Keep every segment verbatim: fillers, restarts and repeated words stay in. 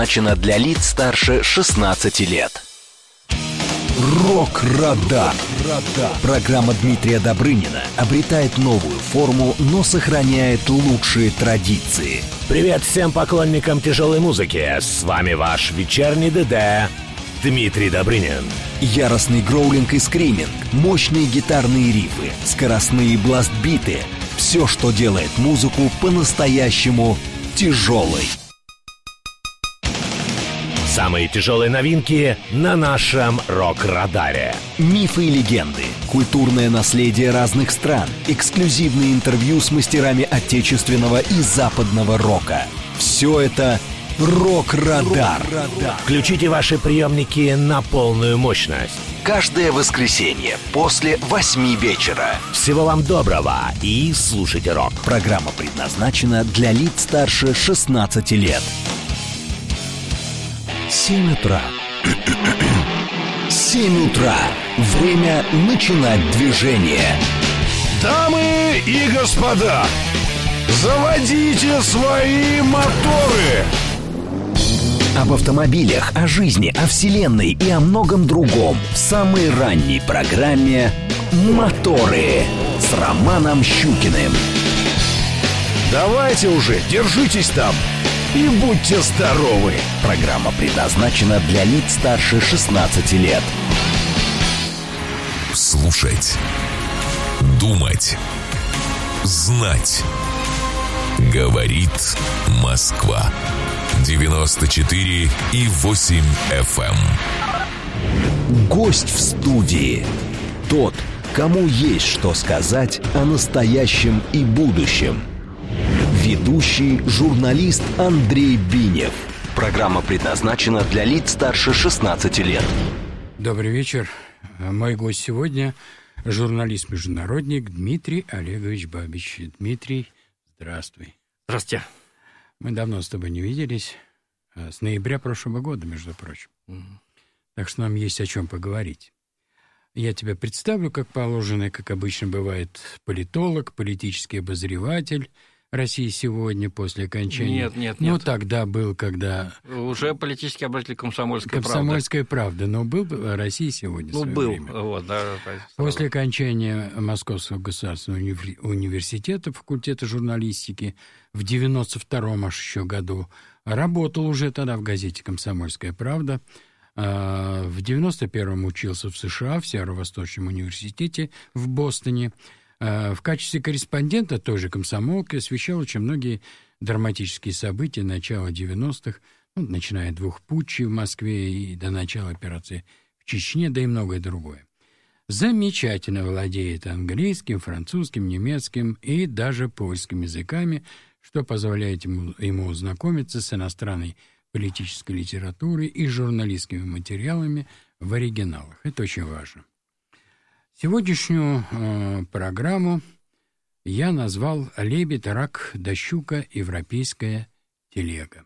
Начато для лиц старше шестнадцати лет. Рок-радар. Программа Дмитрия Добрынина обретает новую форму, но сохраняет лучшие традиции. Привет всем поклонникам тяжелой музыки. С вами ваш вечерний ДД Дмитрий Добрынин. Яростный гроулинг и скриминг, мощные гитарные рифы, скоростные бласт-биты. Все, что делает музыку по-настоящему тяжелой. Самые тяжелые новинки на нашем рок-радаре. Мифы и легенды, культурное наследие разных стран, эксклюзивные интервью с мастерами отечественного и западного рока. Все это рок-радар. Включите ваши приемники на полную мощность. Каждое воскресенье после восьми вечера. Всего вам доброго и слушайте рок. Программа предназначена для лиц старше шестнадцати лет. Семь утра. Семь утра. Время начинать движение. Дамы и господа, заводите свои моторы. Об автомобилях, о жизни, о вселенной и о многом другом в самой ранней программе «Моторы» с Романом Щукиным. Давайте уже, держитесь там и будьте здоровы. Программа предназначена для лиц старше шестнадцати лет. Слушать, думать, знать. Говорит Москва. девяносто четыре и восемь эф эм. Гость в студии. Тот, кому есть что сказать о настоящем и будущем. Ведущий журналист Андрей Бинев. Программа предназначена для лиц старше шестнадцати лет. Добрый вечер. Мой гость сегодня — журналист-международник Дмитрий Олегович Бабич. Дмитрий, здравствуй. Здравствуйте. Мы давно с тобой не виделись. С ноября прошлого года, между прочим. Угу. Так что нам есть о чем поговорить. Я тебя представлю, как положено, как обычно бывает, политолог, политический обозреватель России сегодня после окончания... Нет, нет, ну, нет. тогда был, когда... Уже политический обозреватель «Комсомольская правда». «Комсомольская правда», но был России сегодня. Ну, был. Время. Вот, да, после окончания Московского государственного университета, факультета журналистики, в девяносто втором аж еще году, работал уже тогда в газете «Комсомольская правда». В девяносто первом учился в США, в Северо-Восточном университете в Бостоне. В качестве корреспондента той же «Комсомолки» освещал очень многие драматические события начала девяностых, ну, начиная от двух путчей в Москве и до начала операции в Чечне, да и многое другое. Замечательно владеет английским, французским, немецким и даже польским языками, что позволяет ему, ему знакомиться с иностранной политической литературой и журналистскими материалами в оригиналах. Это очень важно. Сегодняшнюю э, программу я назвал «Лебедь, рак да щука. Европейская телега».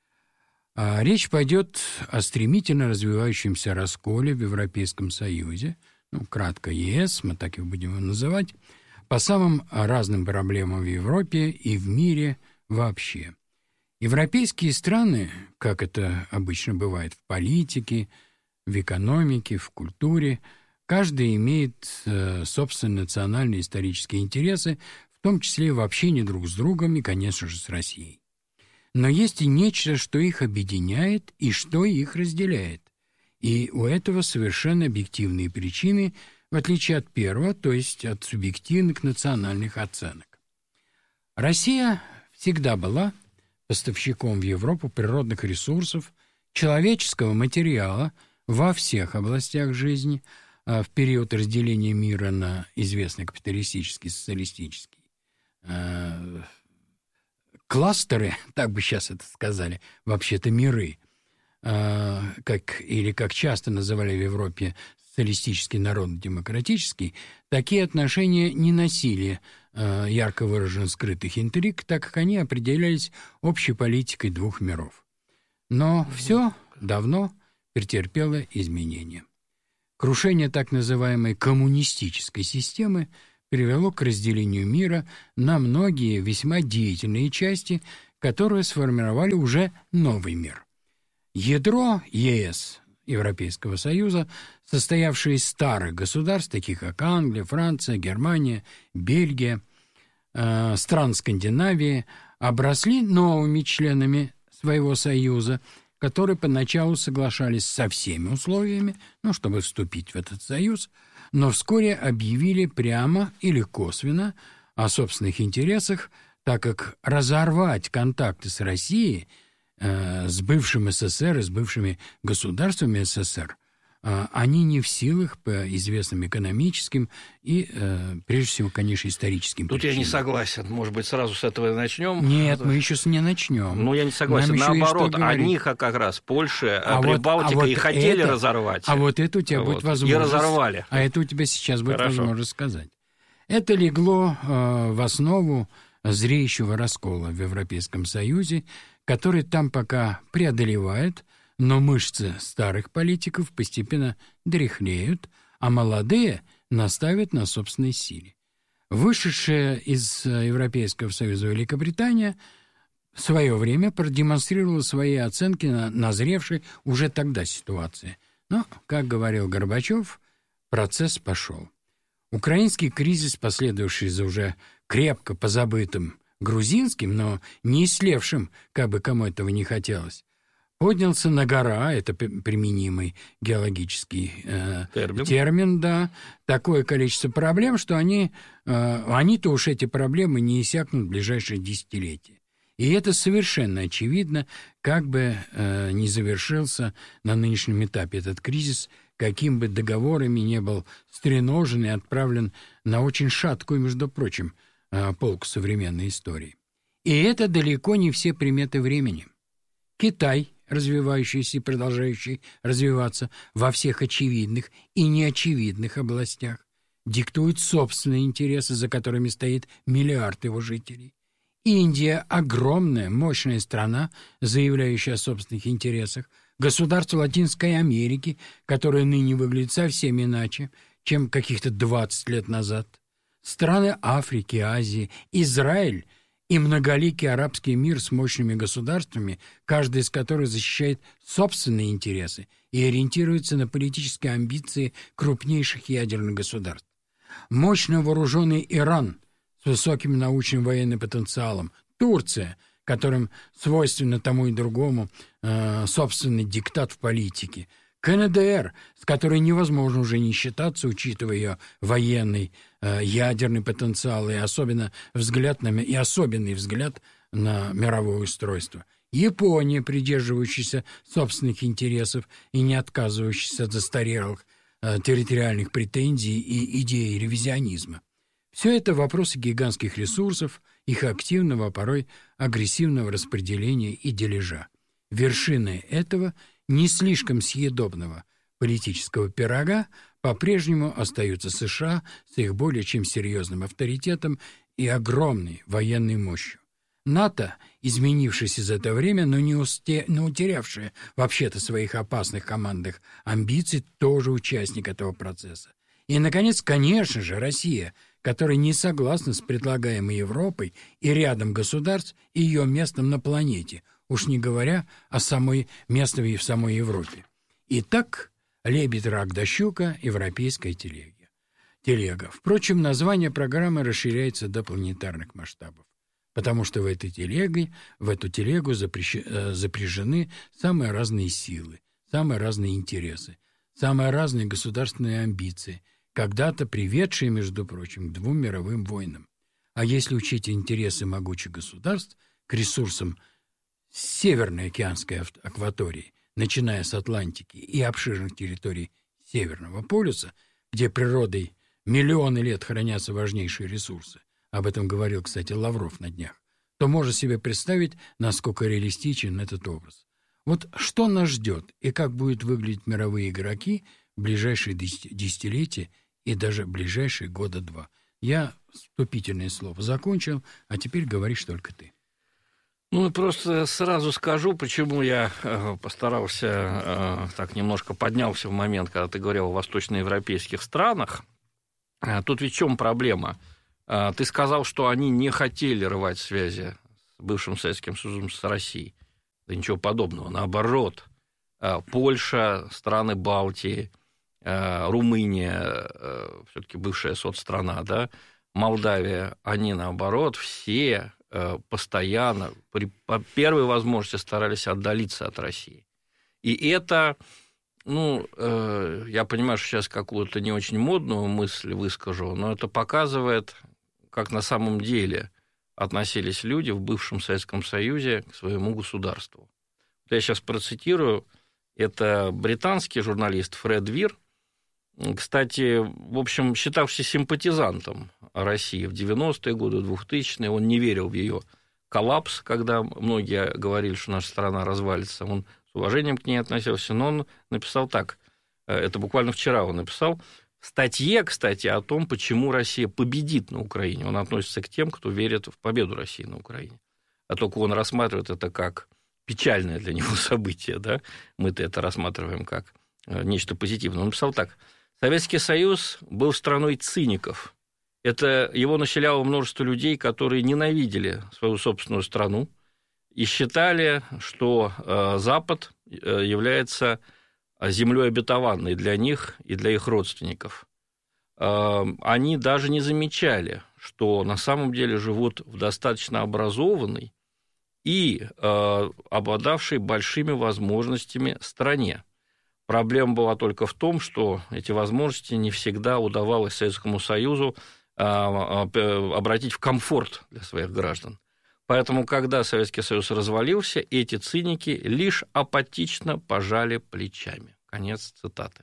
А речь пойдет о стремительно развивающемся расколе в Европейском Союзе, ну, кратко ЕС, мы так его будем называть, по самым разным проблемам в Европе и в мире вообще. Европейские страны, как это обычно бывает в политике, в экономике, в культуре, каждый имеет э, собственные национальные исторические интересы, в том числе и в общении друг с другом и, конечно же, с Россией. Но есть и нечто, что их объединяет и что их разделяет. И у этого совершенно объективные причины, в отличие от первого, то есть от субъективных национальных оценок. Россия всегда была поставщиком в Европу природных ресурсов, человеческого материала во всех областях жизни, в период разделения мира на известный капиталистический, социалистический э, кластеры, так бы сейчас это сказали, вообще-то миры, э, как, или как часто называли в Европе социалистический, народно-демократический, такие отношения не носили э, ярко выраженных скрытых интриг, так как они определялись общей политикой двух миров. Но все давно претерпело изменения. Крушение так называемой коммунистической системы привело к разделению мира на многие весьма деятельные части, которые сформировали уже новый мир. Ядро ЕС, Европейского Союза, состоявшее из старых государств, таких как Англия, Франция, Германия, Бельгия, э, стран Скандинавии, обросли новыми членами своего союза, которые поначалу соглашались со всеми условиями, ну, чтобы вступить в этот союз, но вскоре объявили прямо или косвенно о собственных интересах, так как разорвать контакты с Россией, э, с бывшим СССР и с бывшими государствами СССР, э, они не в силах по известным экономическим и, э, прежде всего, конечно, историческим Тут причинам. я не согласен. Может быть, сразу с этого и начнем? Нет, мы еще не начнем. Ну, я не согласен. Нам Наоборот, они как раз, Польша, а Прибалтика, вот, а и вот хотели это, разорвать. А вот это у тебя вот. будет возможность. И разорвали. А это у тебя сейчас будет Хорошо. возможность сказать. Это легло э, в основу зреющего раскола в Европейском Союзе, который там пока преодолевает, но мышцы старых политиков постепенно дряхлеют, а молодые наставят на собственной силе. Вышедшая из Европейского Союза Великобритания в свое время продемонстрировала свои оценки на назревшей уже тогда ситуации. Но, как говорил Горбачев, процесс пошел. Украинский кризис, последовавший за уже крепко позабытым грузинским, но не ислевшим, как бы кому этого не хотелось, поднялся на гора, это применимый геологический э, термин. термин, да, такое количество проблем, что они, э, они-то уж эти проблемы не иссякнут в ближайшие десятилетия. И это совершенно очевидно, как бы э, не завершился на нынешнем этапе этот кризис, каким бы договорами не был стреножен и отправлен на очень шаткую, между прочим, э, полку современной истории. И это далеко не все приметы времени. Китай, развивающийся и продолжающий развиваться во всех очевидных и неочевидных областях, диктует собственные интересы, за которыми стоит миллиард его жителей. Индия – огромная, мощная страна, заявляющая о собственных интересах. Государство Латинской Америки, которое ныне выглядит совсем иначе, чем каких-то двадцать лет назад. Страны Африки, Азии, Израиль и многоликий арабский мир с мощными государствами, каждый из которых защищает собственные интересы и ориентируется на политические амбиции крупнейших ядерных государств. Мощно вооруженный Иран – с высоким научным военным потенциалом, Турция, которым свойственно тому и другому э, собственный диктат в политике, КНДР, с которой невозможно уже не считаться, учитывая ее военный, э, ядерный потенциал и, особенно взгляд на, и особенный взгляд на мировое устройство, Япония, придерживающаяся собственных интересов и не отказывающаяся от застарелых э, территориальных претензий и идей ревизионизма. Все это вопросы гигантских ресурсов, их активного, а порой агрессивного распределения и дележа. Вершиной этого не слишком съедобного политического пирога по-прежнему остаются США с их более чем серьезным авторитетом и огромной военной мощью. НАТО, изменившееся за это время, но не, усте... не утерявшее вообще-то своих опасных командных амбиций, тоже участник этого процесса. И, наконец, конечно же, Россия, которая не согласна с предлагаемой Европой и рядом государств и ее местом на планете, уж не говоря о самой местной в самой Европе. Итак, лебедь, рак да щука, европейская телега. телега. Впрочем, название программы расширяется до планетарных масштабов, потому что в этой телеге, в эту телегу запрещ... запряжены самые разные силы, самые разные интересы, самые разные государственные амбиции, когда-то приведшие, между прочим, к двум мировым войнам. А если учить интересы могучих государств к ресурсам Северной океанской акватории, начиная с Атлантики и обширных территорий Северного полюса, где природой миллионы лет хранятся важнейшие ресурсы, об этом говорил, кстати, Лавров на днях, то можно себе представить, насколько реалистичен этот образ. Вот что нас ждет и как будут выглядеть мировые игроки в ближайшие десятилетия и даже в ближайшие года два. Я вступительное слово закончил, а теперь говоришь только ты. Ну, и просто сразу скажу, почему я э, постарался, э, так немножко поднялся в момент, когда ты говорил о восточноевропейских странах. Э, тут ведь в чем проблема? Э, ты сказал, что они не хотели рвать связи с бывшим Советским Союзом, с Россией. Да ничего подобного. Наоборот, Польша, страны Балтии, Румыния, все-таки бывшая соцстрана, да, Молдавия, они, наоборот, все постоянно, при первой возможности старались отдалиться от России. И это, ну, я понимаю, что сейчас какую-то не очень модную мысль выскажу, но это показывает, как на самом деле относились люди в бывшем Советском Союзе к своему государству. Я сейчас процитирую, это британский журналист Фред Вир, кстати, в общем, считавшийся симпатизантом России в девяностые годы, двухтысячные, он не верил в ее коллапс, когда многие говорили, что наша страна развалится, он с уважением к ней относился, но он написал так, это буквально вчера он написал, в статье, кстати, о том, почему Россия победит на Украине, он относится к тем, кто верит в победу России на Украине, а только он рассматривает это как печальное для него событие, да, мы-то это рассматриваем как нечто позитивное. Он написал так, Советский Союз был страной циников. Это его населяло множество людей, которые ненавидели свою собственную страну и считали, что Запад является землей обетованной для них и для их родственников. Они даже не замечали, что на самом деле живут в достаточно образованной и обладавшей большими возможностями стране. Проблема была только в том, что эти возможности не всегда удавалось Советскому Союзу обратить в комфорт для своих граждан. Поэтому, когда Советский Союз развалился, эти циники лишь апатично пожали плечами. Конец цитаты.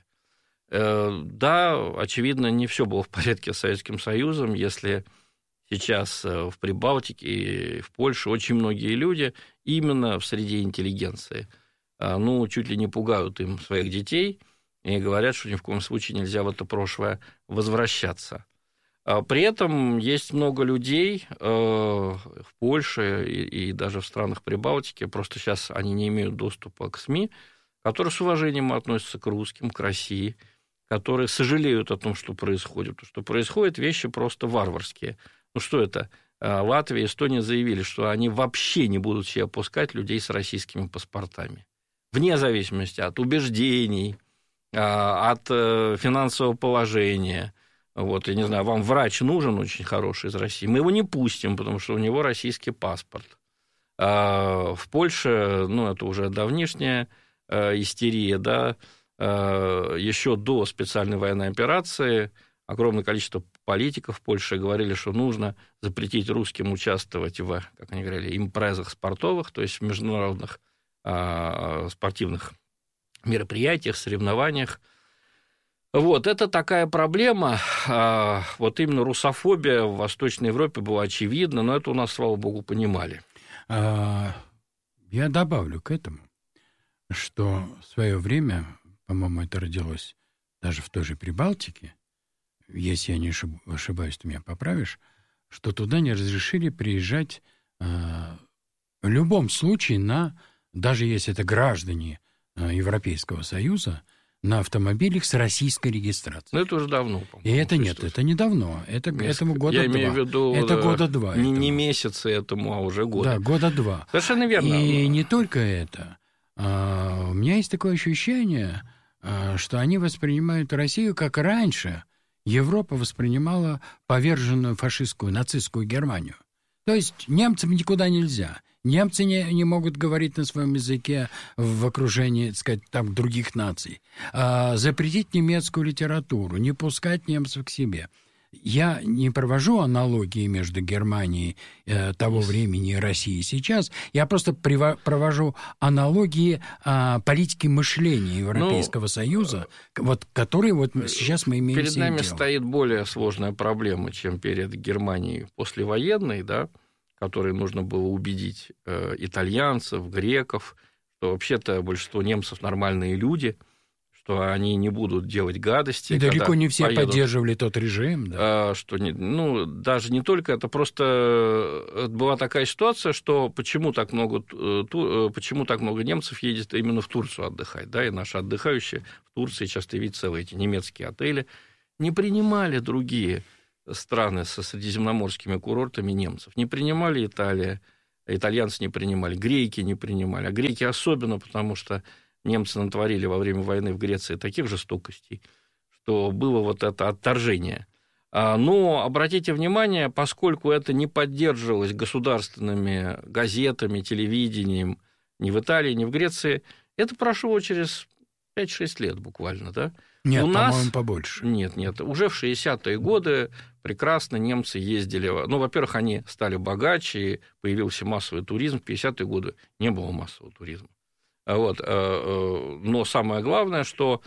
Да, очевидно, не все было в порядке с Советским Союзом, если сейчас в Прибалтике и в Польше очень многие люди именно в среде интеллигенции ну, чуть ли не пугают им своих детей и говорят, что ни в коем случае нельзя в это прошлое возвращаться. При этом есть много людей в Польше и даже в странах Прибалтики, просто сейчас они не имеют доступа к СМИ, которые с уважением относятся к русским, к России, которые сожалеют о том, что происходит. Что происходят вещи просто варварские. Ну что это? Латвия и Эстония заявили, что они вообще не будут себе опускать людей с российскими паспортами. Вне зависимости от убеждений, от финансового положения. Вот, я не знаю, вам врач нужен очень хороший из России, мы его не пустим, потому что у него российский паспорт. В Польше, ну, это уже давнишняя истерия, да, еще до специальной военной операции огромное количество политиков в Польше говорили, что нужно запретить русским участвовать в, как они говорили, импрезах спортовых, то есть в международных спортивных мероприятиях, соревнованиях. Вот, это такая проблема. Вот именно русофобия в Восточной Европе была очевидна, но это у нас, слава богу, понимали. Я добавлю к этому, что в свое время, по-моему, это родилось даже в той же Прибалтике, если я не ошибаюсь, ты меня поправишь, что туда не разрешили приезжать в любом случае на, даже если это граждане Европейского Союза, на автомобилях с российской регистрацией. Ну, это уже давно, по-моему. И это нет, это не давно. Это, этому года Я два. имею в виду, это да, года два. Не, этому. не месяцы этому, а уже года. Да, года два. Совершенно верно. И не только это. А, у меня есть такое ощущение, а, что они воспринимают Россию как раньше Европа воспринимала поверженную фашистскую, нацистскую Германию. То есть немцам никуда нельзя. Немцы не, не могут говорить на своем языке в окружении, так сказать, там, других наций. А, запретить немецкую литературу, не пускать немцев к себе. Я не провожу аналогии между Германией э, того времени и Россией сейчас. Я просто приво- провожу аналогии э, политики мышления Европейского ну, Союза, вот, которые вот сейчас мы имеем. Перед нами дело. стоит более сложная проблема, чем перед Германией послевоенной, да, которой нужно было убедить э, итальянцев, греков, что вообще-то большинство немцев нормальные люди, что они не будут делать гадости. И далеко не все поедут, поддерживали тот режим. Да. Э, что не, ну, даже не только это, просто была такая ситуация, что почему так много, ту, почему так много немцев едет именно в Турцию отдыхать, да, и наши отдыхающие в Турции, часто видят целые эти немецкие отели, не принимали другие страны со средиземноморскими курортами немцев. Не принимали Италия, итальянцы не принимали, греки не принимали. А греки особенно, потому что немцы натворили во время войны в Греции таких жестокостей, что было вот это отторжение. Но обратите внимание, поскольку это не поддерживалось государственными газетами, телевидением ни в Италии, ни в Греции, это прошло через пять-шесть лет буквально, да? Нет, У нас... по-моему, побольше. Нет, нет. Уже в шестидесятые годы прекрасно немцы ездили. Ну, во-первых, они стали богаче, и появился массовый туризм. В пятидесятые годы не было массового туризма. Вот. Но самое главное, что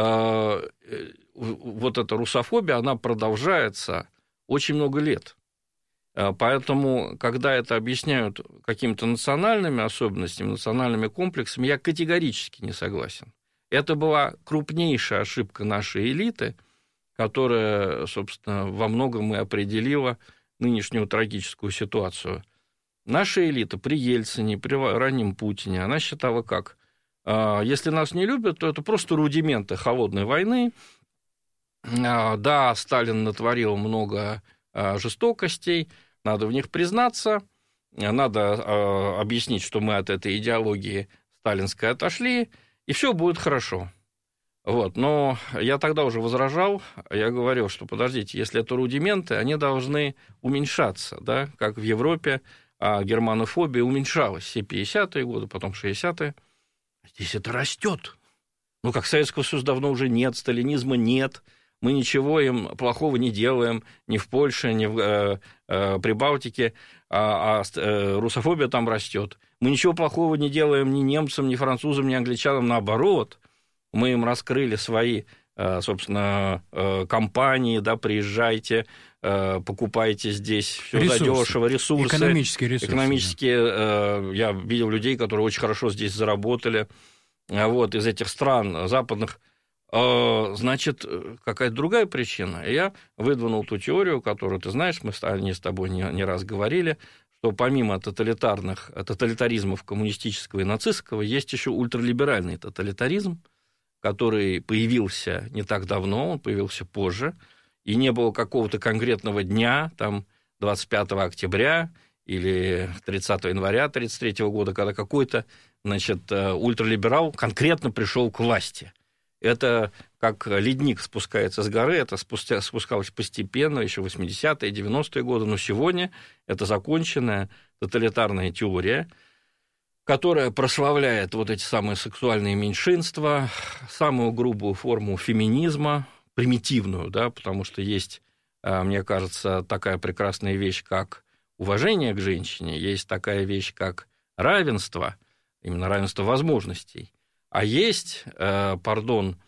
вот эта русофобия, она продолжается очень много лет. Поэтому, когда это объясняют какими-то национальными особенностями, национальными комплексами, я категорически не согласен. Это была крупнейшая ошибка нашей элиты, которая, собственно, во многом и определила нынешнюю трагическую ситуацию. Наша элита при Ельцине, при раннем Путине, она считала как? Если нас не любят, то это просто рудименты холодной войны. Да, Сталин натворил много жестокостей, надо в них признаться, надо объяснить, что мы от этой идеологии сталинской отошли, и все будет хорошо. Вот. Но я тогда уже возражал, я говорил, что подождите, если это рудименты, они должны уменьшаться, да, как в Европе а германофобия уменьшалась все пятидесятые годы, потом шестидесятые. Здесь это растет. Ну, как Советского Союза давно уже нет, сталинизма нет, мы ничего им плохого не делаем ни в Польше, ни в э, э, Прибалтике, а, а э, русофобия там растет. Мы ничего плохого не делаем ни немцам, ни французам, ни англичанам, наоборот. Мы им раскрыли свои, э, собственно, э, компании, да, приезжайте, э, покупайте здесь все задешево, ресурсы. Экономические ресурсы. Экономические, э, я видел людей, которые очень хорошо здесь заработали, вот, из этих стран западных. Значит, какая-то другая причина. Я выдвинул ту теорию, которую ты знаешь, мы с тобой не, не раз говорили, что помимо тоталитарных, тоталитаризмов коммунистического и нацистского, есть еще ультралиберальный тоталитаризм, который появился не так давно, он появился позже, и не было какого-то конкретного дня, там, двадцать пятого октября или тридцатого января тысяча девятьсот тридцать третьего года, когда какой-то, значит, ультралиберал конкретно пришел к власти. Это как ледник спускается с горы, это спустя, спускалось постепенно, еще в восьмидесятые, девяностые годы, но сегодня это законченная тоталитарная теория, которая прославляет вот эти самые сексуальные меньшинства, самую грубую форму феминизма, примитивную, да, потому что есть, мне кажется, такая прекрасная вещь, как уважение к женщине, есть такая вещь, как равенство, именно равенство возможностей. А есть, э, пардон,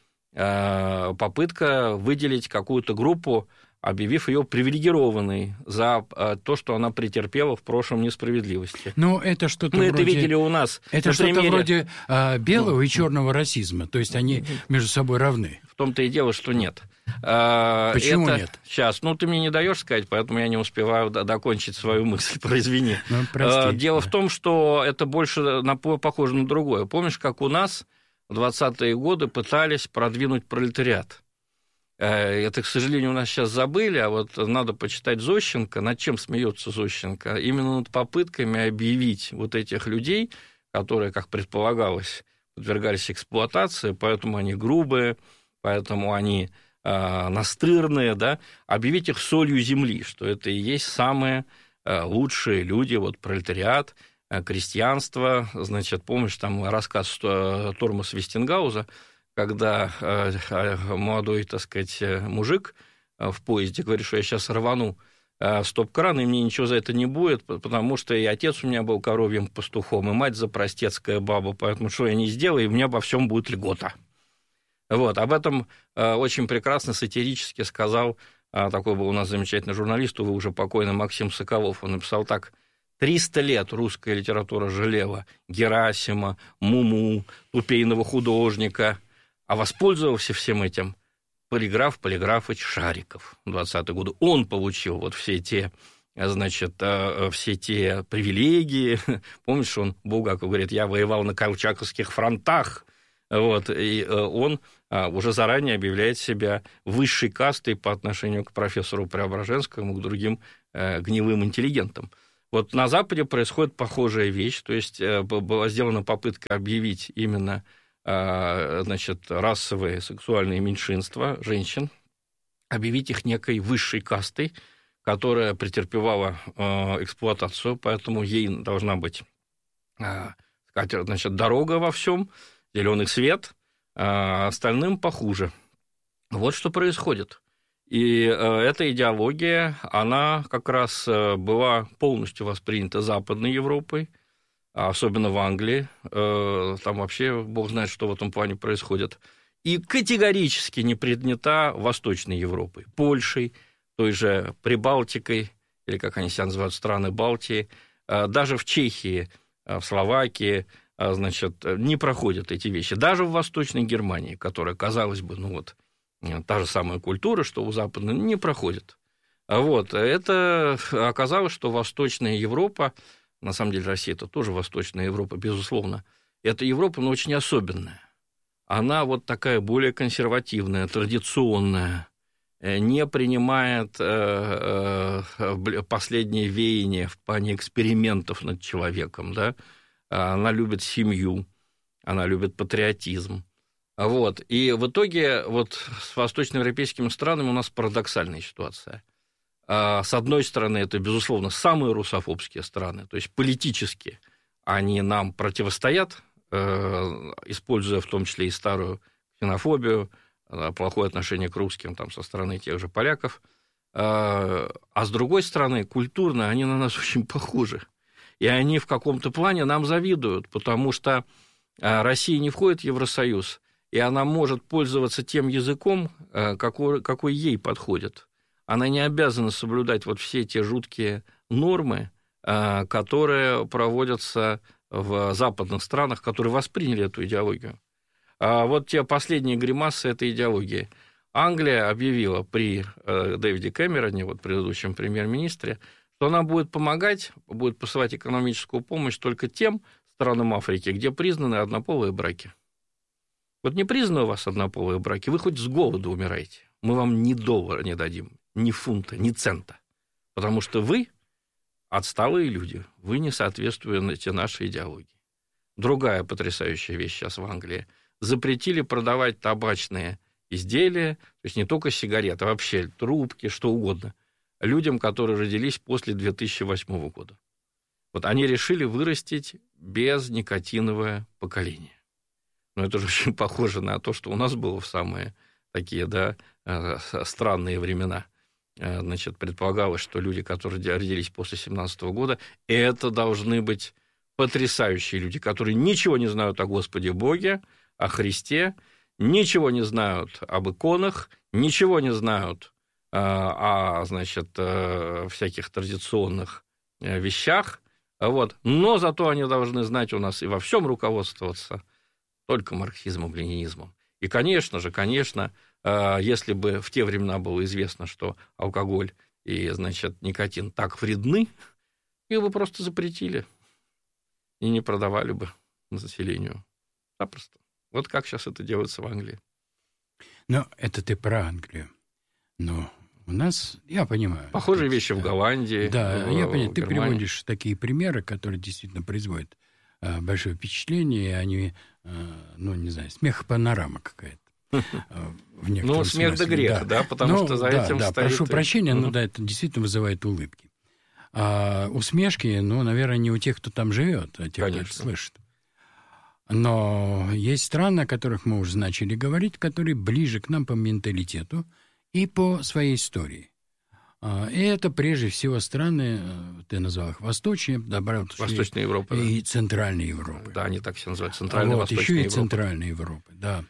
э, попытка выделить какую-то группу, объявив ее привилегированной за э, то, что она претерпела в прошлом несправедливости. Ну, это что-то Мы вроде... это видели у нас. Это что-то примере... вроде э, белого ну, и черного расизма, то есть они между собой равны. В том-то и дело, что нет. Э, Почему это... нет? Сейчас, ну, ты мне не даешь сказать, поэтому я не успеваю докончить свою мысль, произвини. Ну, прости, Дело да. в том, что это больше на... похоже на другое. Помнишь, как у нас в двадцатые годы пытались продвинуть пролетариат? Это, к сожалению, у нас сейчас забыли, а вот надо почитать Зощенко. Над чем смеется Зощенко? Именно над попытками объявить вот этих людей, которые, как предполагалось, подвергались эксплуатации, поэтому они грубые, поэтому они э, настырные, да, объявить их солью земли, что это и есть самые э, лучшие люди, вот пролетариат, э, крестьянство. Значит, помнишь, там рассказ Тормаса Вестингауза, когда э, молодой, так сказать, мужик в поезде говорит, что я сейчас рвану э, стоп-кран, и мне ничего за это не будет, потому что и отец у меня был коровьим пастухом, и мать запростецкая баба, поэтому что я не сделаю, и у меня обо всем будет льгота. Вот, об этом э, очень прекрасно сатирически сказал, э, такой был у нас замечательный журналист, увы, уже покойный Максим Соколов, он написал так: триста лет русская литература жалела Герасима, Муму, тупейного художника, а воспользовался всем этим полиграф Полиграфыч Шариков в двадцатые годы. Он получил вот все те, значит, все те привилегии. Помнишь, он, Булгаков говорит, я воевал на колчаковских фронтах. Вот, и он уже заранее объявляет себя высшей кастой по отношению к профессору Преображенскому, к другим гнилым интеллигентам. Вот на Западе происходит похожая вещь, то есть была сделана попытка объявить именно значит, расовые сексуальные меньшинства, женщин, объявить их некой высшей кастой, которая претерпевала эксплуатацию, поэтому ей должна быть, значит, дорога во всем, зеленый свет, а остальным похуже. Вот что происходит. И эта идеология, она как раз была полностью воспринята Западной Европой, особенно в Англии. Там вообще бог знает, что в этом плане происходит. И категорически не принята Восточной Европой, Польшей, той же Прибалтикой, или как они себя называют, страны Балтии. Даже в Чехии, в Словакии, значит, не проходят эти вещи. Даже в Восточной Германии, которая, казалось бы, ну вот, та же самая культура, что у Западной, не проходит. Вот. Это оказалось, что Восточная Европа, на самом деле Россия – это тоже Восточная Европа, безусловно, это Европа, но очень особенная. Она вот такая более консервативная, традиционная, не принимает последние веяния в плане экспериментов над человеком, да? Она любит семью, она любит патриотизм. Вот. И в итоге вот с восточноевропейскими странами у нас парадоксальная ситуация. С одной стороны, это, безусловно, самые русофобские страны, то есть политически они нам противостоят, используя в том числе и старую ксенофобию, плохое отношение к русским там, со стороны тех же поляков. А с другой стороны, культурно они на нас очень похожи. И они в каком-то плане нам завидуют, потому что Россия не входит в Евросоюз, и она может пользоваться тем языком, какой, какой ей подходит. Она не обязана соблюдать вот все те жуткие нормы, которые проводятся в западных странах, которые восприняли эту идеологию. А вот те последние гримасы этой идеологии. Англия объявила при Дэвиде Кэмероне, вот предыдущем премьер-министре, что она будет помогать, будет посылать экономическую помощь только тем странам Африки, где признаны однополые браки. Вот не признаны у вас однополые браки, вы хоть с голоду умираете. Мы вам ни доллара не дадим, ни фунта, ни цента. Потому что вы отсталые люди, вы не соответствуете нашей идеологии. Другая потрясающая вещь сейчас в Англии. Запретили продавать табачные изделия, то есть не только сигареты, а вообще трубки, что угодно, людям, которые родились после две тысячи восьмого года. Вот они решили вырастить безникотиновое поколение. Но это же очень похоже на то, что у нас было в самые такие, да, странные времена. Значит, предполагалось, что люди, которые родились после семнадцатого года, это должны быть потрясающие люди, которые ничего не знают о Господе Боге, о Христе, ничего не знают об иконах, ничего не знают о, значит, всяких традиционных вещах, вот. Но зато они должны знать у нас и во всем руководствоваться только марксизмом, ленинизмом. И, конечно же, конечно, если бы в те времена было известно, что алкоголь и, значит, никотин так вредны, их бы просто запретили и не продавали бы населению. Запросто. Вот как сейчас это делается в Англии. Ну, это ты про Англию. Но у нас, я понимаю... Похожие вещи в Голландии. Да, в, я понимаю. Ты Германии. приводишь такие примеры, которые действительно производят а, большое впечатление, и они, а, ну, не знаю, смехопанорама какая-то. В ну, смех да грех, да, да, потому ну, что за да, этим да, стоит... прошу прощения, угу. но да, это действительно вызывает улыбки. А усмешки, ну, наверное, не у тех, кто там живет, а тех, Конечно. кто это слышит. Но есть страны, о которых мы уже начали говорить, которые ближе к нам по менталитету и по своей истории. И это прежде всего страны, ты назвал их Восточной, добавил Восточной Европы, и да. Центральной Европы. Да, они так все называют, Центральная вот, Восточная еще Европа. и Центральной Европы, да.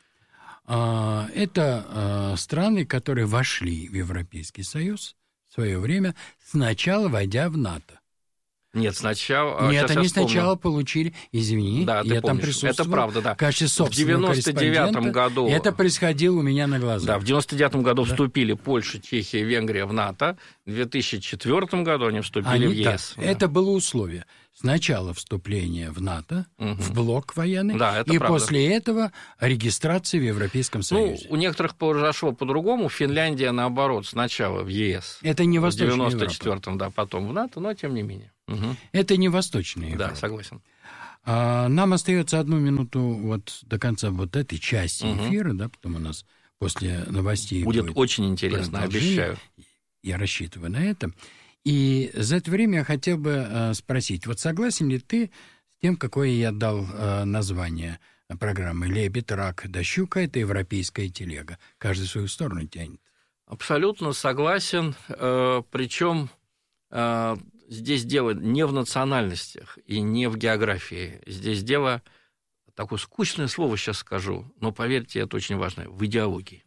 Это страны, которые вошли в Европейский Союз в свое время, сначала войдя в НАТО. Нет, сначала... Нет, они сначала получили, извини, да, я там присутствовал. Это правда, да. В качестве собственного в девяносто девятом году... Это происходило у меня на глазах. Да, в девяносто девятом году да. вступили Польша, Чехия, Венгрия в НАТО. В две тысячи четвёртом году они вступили они, в ЕС. Да, да. Это было условие. Сначала вступление в НАТО, угу. в блок военный, да, это и правда. После этого регистрация в Европейском Союзе. Ну, у некоторых произошло по-другому. Финляндия, наоборот, сначала в ЕС. Это не Восточная Европа. В девяносто четвёртом, да, потом в НАТО, но тем не менее. Угу. Это не Восточная Европа. Да, согласен. А нам остается одну минуту вот до конца вот этой части угу. эфира, да, потом у нас после новостей будет, будет очень интересно, обещаю. Я рассчитываю на это. И за это время я хотел бы э, спросить, вот согласен ли ты с тем, какое я дал э, название программы «Лебедь, рак, да щука» — это европейская телега. Каждый в свою сторону тянет. Абсолютно согласен, э, причем э, здесь дело не в национальностях и не в географии. Здесь дело, такое скучное слово сейчас скажу, но поверьте, это очень важно, в идеологии.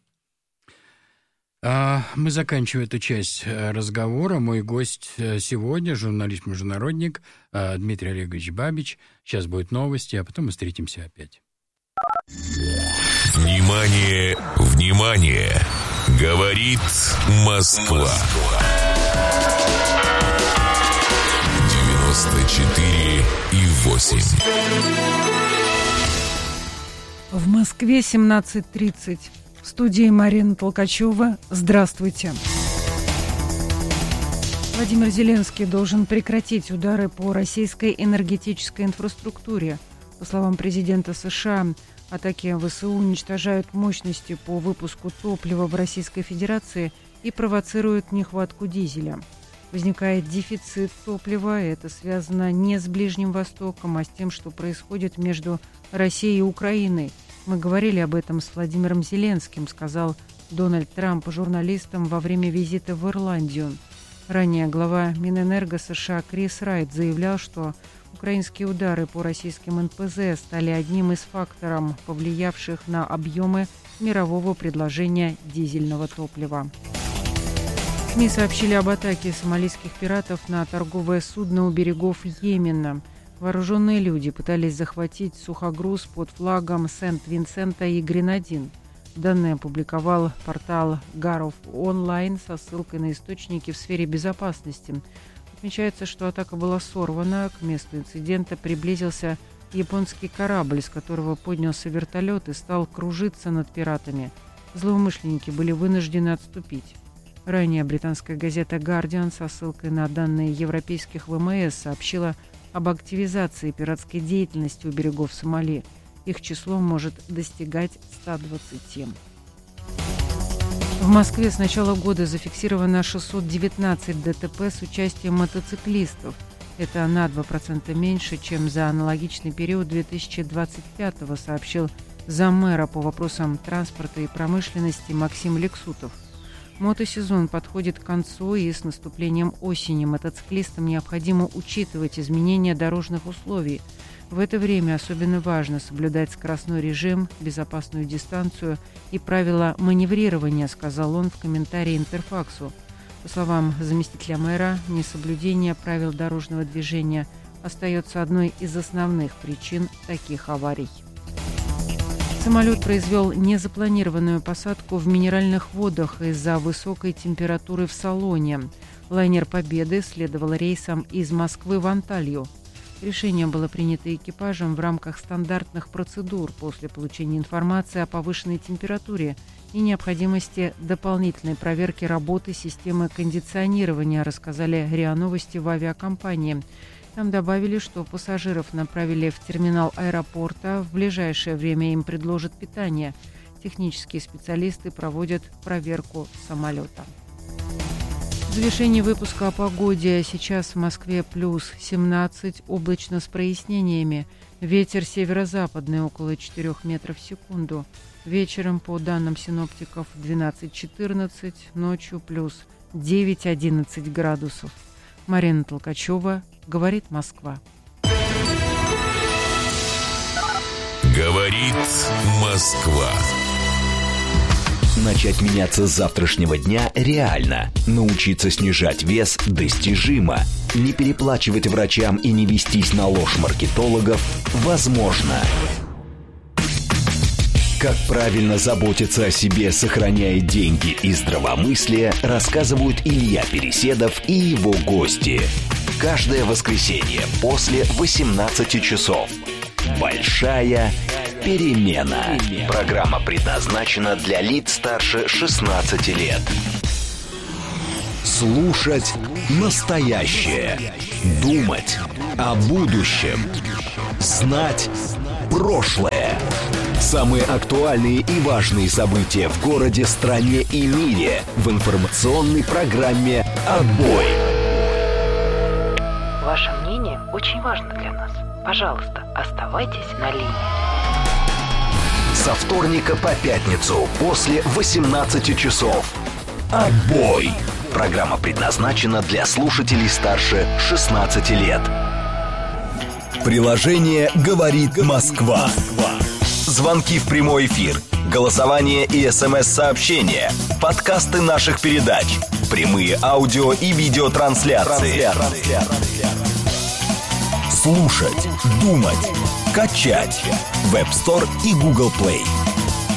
Мы заканчиваем эту часть разговора. Мой гость сегодня, журналист-международник Дмитрий Олегович Бабич. Сейчас будут новости, а потом мы встретимся опять. Внимание, внимание! Говорит Москва. девяносто четыре и восемь. В Москве семнадцать тридцать. В студии Марина Толкачева. Здравствуйте. Владимир Зеленский должен прекратить удары по российской энергетической инфраструктуре. По словам президента США, атаки ВСУ уничтожают мощности по выпуску топлива в Российской Федерации и провоцируют нехватку дизеля. Возникает дефицит топлива. Это связано не с Ближним Востоком, а с тем, что происходит между Россией и Украиной. Мы говорили об этом с Владимиром Зеленским, сказал Дональд Трамп журналистам во время визита в Ирландию. Ранее глава Минэнерго США Крис Райт заявлял, что украинские удары по российским эн пэ зэ стали одним из факторов, повлиявших на объемы мирового предложения дизельного топлива. СМИ сообщили об атаке сомалийских пиратов на торговое судно у берегов Йемена. Вооруженные люди пытались захватить сухогруз под флагом Сент-Винсента и Гренадин. Данные опубликовал портал Гаров онлайн со ссылкой на источники в сфере безопасности. Отмечается, что атака была сорвана. К месту инцидента приблизился японский корабль, с которого поднялся вертолет и стал кружиться над пиратами. Злоумышленники были вынуждены отступить. Ранее британская газета «Гардиан» со ссылкой на данные европейских вэ эм эс сообщила об активизации пиратской деятельности у берегов Сомали. Их число может достигать ста двадцати. В Москве с начала года зафиксировано шестьсот девятнадцать дэ тэ пэ с участием мотоциклистов. Это на два процента меньше, чем за аналогичный период две тысячи двадцать пятого, сообщил заммэра по вопросам транспорта и промышленности Максим Лексутов. Мотосезон подходит к концу, и с наступлением осени мотоциклистам необходимо учитывать изменения дорожных условий. В это время особенно важно соблюдать скоростной режим, безопасную дистанцию и правила маневрирования, сказал он в комментарии Интерфаксу. По словам заместителя мэра, несоблюдение правил дорожного движения остается одной из основных причин таких аварий. Самолет произвел незапланированную посадку в Минеральных водах из-за высокой температуры в салоне. Лайнер «Победы» следовал рейсом из Москвы в Анталью. Решение было принято экипажем в рамках стандартных процедур после получения информации о повышенной температуре и необходимости дополнительной проверки работы системы кондиционирования, рассказали РИА Новости в авиакомпании. Там добавили, что пассажиров направили в терминал аэропорта. В ближайшее время им предложат питание. Технические специалисты проводят проверку самолета. В завершении выпуска о погоде. Сейчас в Москве плюс семнадцать, облачно с прояснениями. Ветер северо-западный около четырёх метров в секунду. Вечером, по данным синоптиков, двенадцать-четырнадцать, ночью плюс девять-одиннадцать градусов. Марина Толкачева, говорит Москва. Говорит Москва. Начать меняться с завтрашнего дня реально. Научиться снижать вес достижимо. Не переплачивать врачам и не вестись на ложь маркетологов возможно. Как правильно заботиться о себе, сохраняя деньги и здравомыслие, рассказывают Илья Переседов и его гости. Каждое воскресенье после восемнадцати часов. Большая перемена. Программа предназначена для лиц старше шестнадцати лет. Слушать настоящее. Думать о будущем. Знать прошлое. Самые актуальные и важные события в городе, стране и мире в информационной программе «Отбой». Ваше мнение очень важно для нас. Пожалуйста, оставайтесь на линии. Со вторника по пятницу после восемнадцати часов. «Отбой». Программа предназначена для слушателей старше шестнадцати лет. Приложение «Говорит Москва». Звонки в прямой эфир, голосование и смс-сообщения, подкасты наших передач, прямые аудио и видеотрансляции. Слушать, думать, качать. Веб Стор и Google Play.